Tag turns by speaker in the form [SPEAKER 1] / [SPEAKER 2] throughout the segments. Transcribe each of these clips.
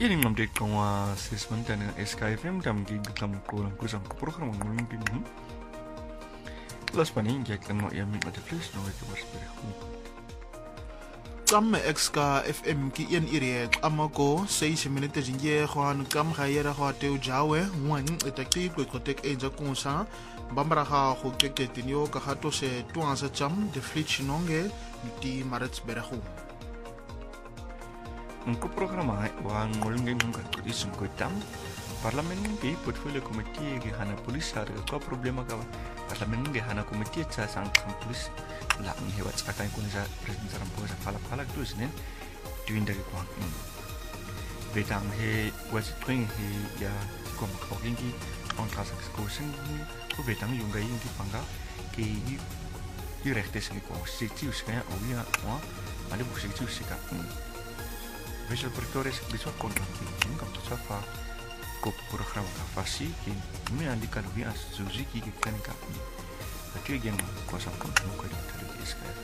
[SPEAKER 1] Ini ngamdik kawa sisman dan SKFM dan gigam kurang kusang program ngulung ping. Las paning jak lan ya mi ada plus no itu bersberehu.
[SPEAKER 2] Kam SKFM ki yen ire amako 6 minute jinje khwan kam khayera khwate jawe ngwan etakti ko kotek enja kunsa bambara kha khu keke tinyo ka hato se tuansa cham de flitch nonge di marets berehu.
[SPEAKER 1] Unko programa wa ngolngen nunca turism ko tam parlament ngi portfolio committee ge hana police har ko problema ka parlament ngi hana committee cha sang police la ngi hebat akan ko sa president saram ko sa fala tu snen duin dari ko betang he was twing he ya ko ko ngi on trasa ko sing ko betang yung gai ngi panga ke directes ngi ko sitius ka o ya wa ale bu sitius ka Visual Pretoria bisa kontaktin kamu siapa kop program kafasi yang meandi kalau dia Suzuki ke kan kami. Tapi yang kuasa kontrol kau dari SKF.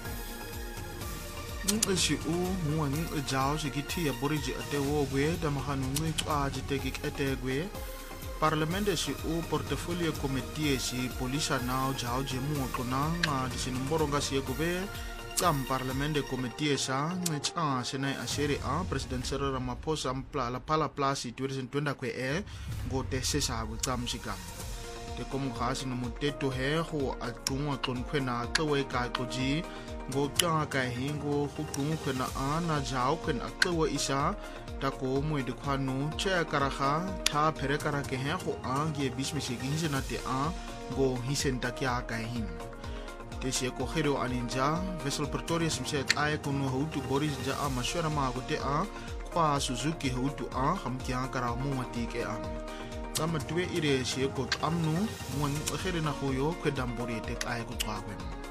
[SPEAKER 2] Si muan jauh segitu ya boriji ate wowe damahan ngi aja tegi ate gue. Parlement si portfolio committee si polisa now jauh jemu konang di sini boronga si gue. Kam parlamente committee sa ncha senai asere a president Cyril Ramaphosa la pala plasi 2020 kwe go te sesa go kam sikam te komu khasi no muteto he ho atungwa ton khwena twe ka ko ji go ka ka hingo khutung khwena ana jao kwen atwa isa ta ko mu de khwanu che karaha tha phere karake he ho a ge bismisi ginjena te a go hisenta kya ka hin Tesi ko hero aninja Vessel Pretoria simset ay kuno hutu Boris ja a mashwara ma gote a kwa Suzuki hutu a hamkia kara mu matike a kama tuwe ire si ko amnu mun khere na hoyo kwedambori tek ay ko twagwen